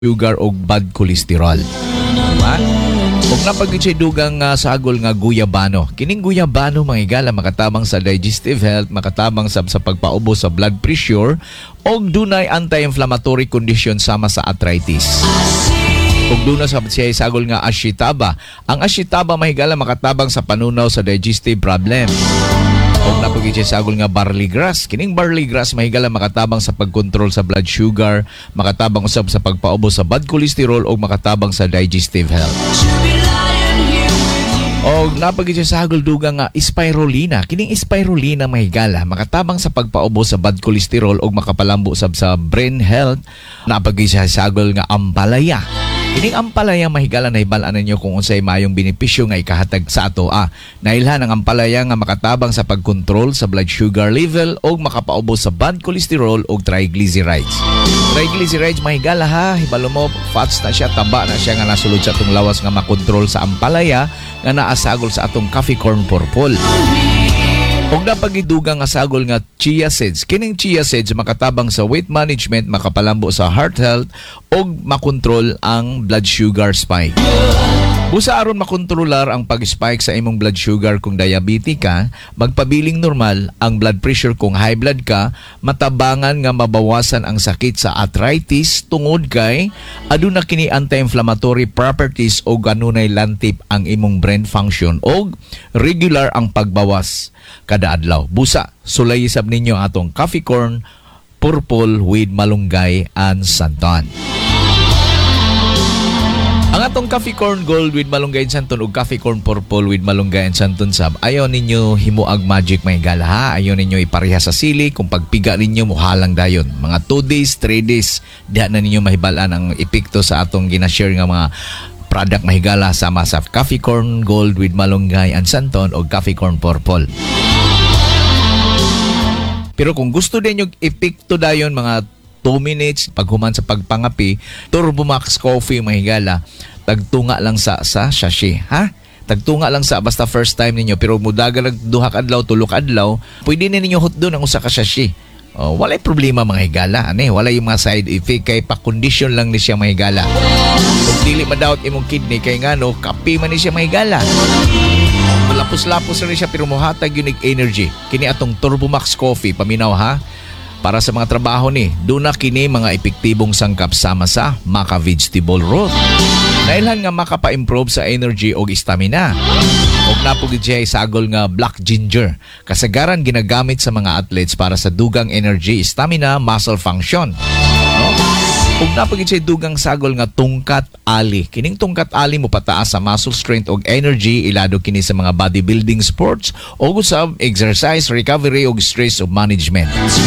sugar o bad cholesterol. Diba? Kung napagid siya dugang sagol nga guyabano. Kining guyabano mga higala makatabang sa digestive health, makatabang sa pagpaubos sa blood pressure o dunay anti-inflammatory condition sama sa arthritis. Kung doon na siya sagol nga ashitaba. Ang ashitaba mahigala makatabang sa panunaw sa digestive problem. Kung napagid siya sagol nga barley grass. Kining barley grass mahigala makatabang sa pagkontrol sa blood sugar, makatabang usab sa pagpaubos sa bad cholesterol o makatabang sa digestive health. O napagid siya sagol dugang nga spirulina. Kining spirulina mahigala makatabang sa pagpaubos sa bad cholesterol o makapalambo usab sa brain health. Napagid siya sagol nga ampalaya. Kining ampalaya mahigala na ibalaan ninyo kung unsay mayong benepisyo nga ikahatag sa ato. Nailhan ang ampalaya nga makatabang sa pagkontrol sa blood sugar level o makapaubos sa bad cholesterol o triglycerides. Triglycerides mahigala hibalo mo fats na siya, taba na siya nga nasulod sa atong lawas nga makontrol sa ampalaya nga naasagol sa atong coffee corn purple. Kung napagidugang nga sagol nga chia seeds, kining chia seeds makatabang sa weight management, makapalambo sa heart health o makontrol ang blood sugar spike. Busa aron makontrolar ang pag-spike sa imong blood sugar kung diabetic ka, magpabiling normal ang blood pressure kung high blood ka, matabangan nga mabawasan ang sakit sa arthritis tungod kay aduna kini anti-inflammatory properties o ganunay lantip ang imong brain function o regular ang pagbawas kada adlaw. Busa, sulayisab ninyo atong coffee corn purple with malunggay and santan. Ang atong coffee corn gold with malunggay and santon ug coffee corn purple with malunggay and santon sab, ayaw ninyo himuag magic mahigala ha. Ayaw ninyo ipareha sa sili. Kung pagpiga ninyo muhalang dayon. Mga 2 days, 3 days, diha na ninyo mahibalan ang epekto sa atong ginashare nga mga product mahigala sama sa coffee corn gold with malunggay and santon o coffee corn purple. Pero kung gusto din yung epekto dayon mga 2 minutes paghuman sa pagpangapi, Turbo Max Coffee mahigala tagtunga lang sa sachet ha. Tagtunga lang sa basta first time ninyo, pero mudagan nag 2 adlaw 3 adlaw pwede na ninyo hotdon ang usa ka sachet. Walay problema mga higala walay yung mga side effect kay pa-condition lang ni siya mga higala. Kung dili madawat imong kidney kay ngano kape man ni siya mga higala. Malapos-lapos rin siya pero mohatag unique energy. Kini atong Turbo Max Coffee paminaw ha. Para sa mga trabaho ni, doon na kini mga epektibong sangkap sama sa maca vegetable root. Nailhan nga makapa-improve sa energy o stamina. O napugid siya sagol nga black ginger. Kasagaran ginagamit sa mga athletes para sa dugang energy, stamina, muscle function. Kung napagid siya dugang sagol nga tungkat ali. Kining tungkat ali mo pataas sa muscle strength o energy, ilado kini sa mga bodybuilding sports o usab exercise, recovery o stress o management.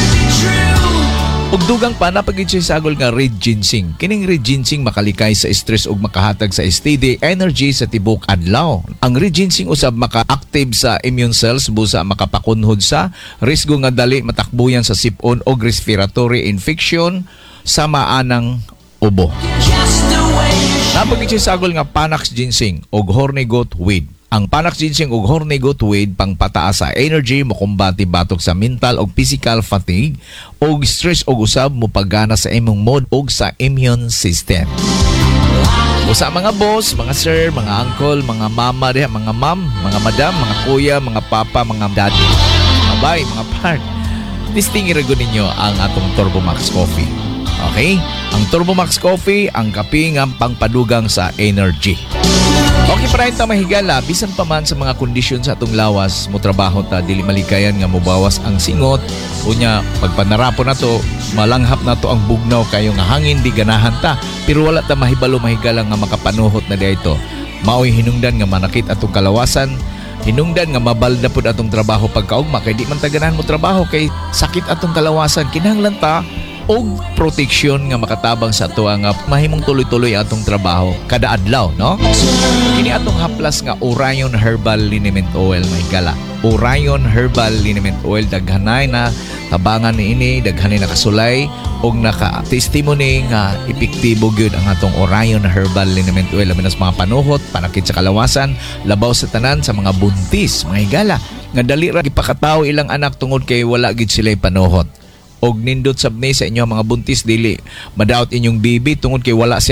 Ug dugang pa napagid siya sagol nga red ginseng. Kining red ginseng makalikay sa stress ug makahatag sa steady energy sa tibok adlaw. Ang red ginseng usab maka-active sa immune cells busa makapakunhod sa risgo nga dali matakbuyan sa sipon o respiratory infection sa maanang ubo. Napagid siya sagol nga Panax ginseng ug horny goat weed. Ang Panax ginseng ug horny goat weed pangpataas sa energy, mokumbati batok sa mental ug physical fatigue ug stress ug usab mopagana sa imong mood ug sa immune system. Usa mga boss, mga sir, mga uncle, mga mama, mga ma'am, mga madam, mga kuya, mga papa, mga daddy, mga bay, mga part. Testing irago ninyo ang atong Turbo Max Coffee. Okay? Ang Turbo Max Coffee, ang kape nga pangpadugang sa energy. Okay para ito mahigala, bisan pa man sa mga kondisyon sa atong lawas, mo trabaho ta, dili malikayan nga mobawas ang singot. Unya, pagpanarapon na to, malanghap na to ang bugnaw kayo nga hangin, di ganahan ta. Pero wala ta mahibalo mahigala nga makapanuhot na dito. Mao'y hinungdan nga manakit atong kalawasan, hinungdan nga mabalda pud atong trabaho pagkaugma, kay di man taganahan mo trabaho, kay sakit atong kalawasan. Kinahanglan ta og proteksyon nga makatabang sa ato nga mahimong tuloy-tuloy atong trabaho kada adlaw, no? Kini atong haplas nga Orion Herbal Liniment Oil mahigala. Orion Herbal Liniment Oil daghanay na tabangan niini, daghanay na kasulay og naka-testimony nga epektibo gyud ang atong Orion Herbal Liniment Oil labi na sa mga panuhot, panakit sa kalawasan, labaw sa tanan sa mga buntis mahigala nga dali ra gipakataw ilang anak tungod kay wala gid sila'y panuhot. og nindot sabni sa inyong mga buntis dili madaot inyong bibi tungod kay wala sa